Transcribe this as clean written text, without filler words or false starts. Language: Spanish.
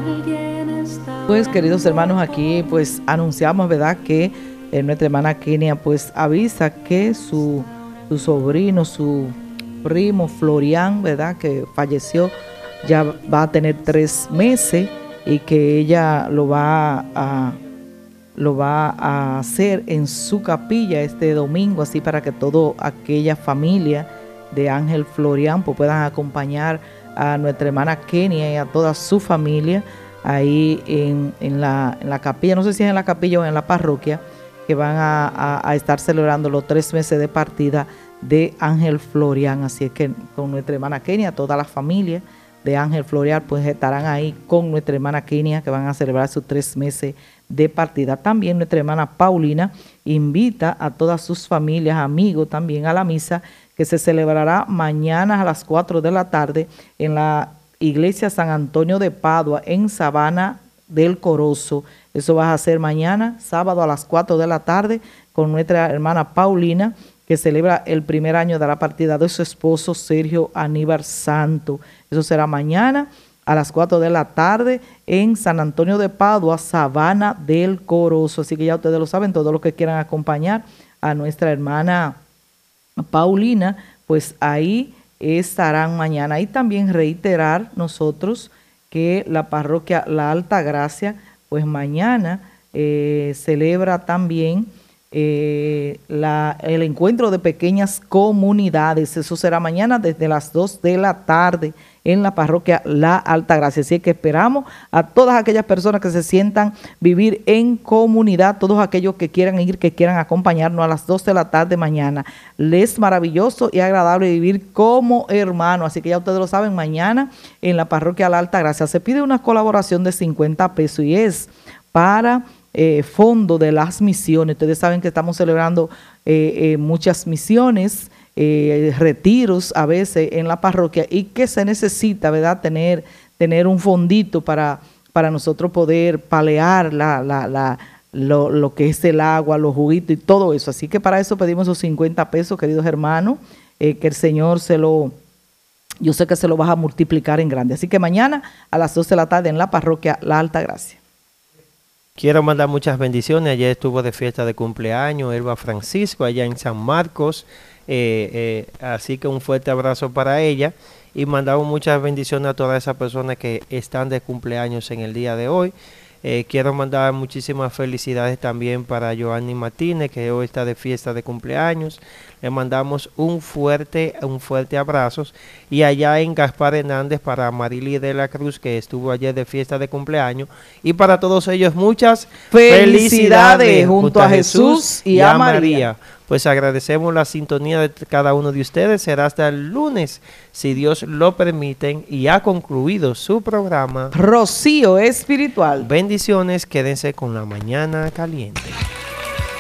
Pues queridos hermanos, aquí pues anunciamos, ¿verdad?, que nuestra hermana Kenia pues avisa que su sobrino, su primo Florian, ¿verdad?, que falleció, ya va a tener 3 meses y que ella lo va a hacer en su capilla este domingo, así para que toda aquella familia de Ángel Florian pues puedan acompañar a nuestra hermana Kenia y a toda su familia ahí en la capilla, no sé si es en la capilla o en la parroquia, que van a estar celebrando los 3 meses de partida de Ángel Florian. Así es que con nuestra hermana Kenia, toda la familia de Ángel Florian pues estarán ahí con nuestra hermana Kenia, que van a celebrar sus 3 meses de partida. También nuestra hermana Paulina invita a todas sus familias, amigos también a la misa que se celebrará mañana a las 4 de la tarde en la Iglesia San Antonio de Padua en Sabana del Corozo. Eso va a ser mañana, sábado a las 4 de la tarde, con nuestra hermana Paulina, que celebra el primer año de la partida de su esposo Sergio Aníbal Santo. Eso será mañana a las 4 de la tarde en San Antonio de Padua, Sabana del Corozo. Así que ya ustedes lo saben, todos los que quieran acompañar a nuestra hermana Paulina, pues ahí estarán mañana. Y también reiterar nosotros que la parroquia La Alta Gracia, pues mañana celebra también el encuentro de pequeñas comunidades. Eso será mañana desde las 2 de la tarde en la parroquia La Alta Gracia. Así que esperamos a todas aquellas personas que se sientan vivir en comunidad, todos aquellos que quieran ir, que quieran acompañarnos a las 2 de la tarde mañana. Les maravilloso y agradable vivir como hermano. Así que ya ustedes lo saben, mañana en la parroquia La Alta Gracia se pide una colaboración de 50 pesos y es para fondo de las misiones. Ustedes saben que estamos celebrando muchas misiones, retiros a veces en la parroquia, y que se necesita, ¿verdad?, tener un fondito para nosotros poder palear lo que es el agua, los juguitos y todo eso. Así que para eso pedimos esos 50 pesos, queridos hermanos, que el Señor yo sé que se lo va a multiplicar en grande. Así que mañana a las 12 de la tarde en la parroquia La Alta Gracia. Quiero mandar muchas bendiciones. Ayer estuvo de fiesta de cumpleaños Elba Francisco allá en San Marcos. Así que un fuerte abrazo para ella. Y mandamos muchas bendiciones a todas esas personas que están de cumpleaños en el día de hoy. Quiero mandar muchísimas felicidades también para Joanny Martínez, que hoy está de fiesta de cumpleaños. Le mandamos un fuerte abrazo. Y allá en Gaspar Hernández para Marily de la Cruz, que estuvo ayer de fiesta de cumpleaños. Y para todos ellos muchas felicidades junto a Jesús y a María. Pues agradecemos la sintonía de cada uno de ustedes. Será hasta el lunes, si Dios lo permite. Y ha concluido su programa Rocío Espiritual. Bendiciones, quédense con La Mañana Caliente.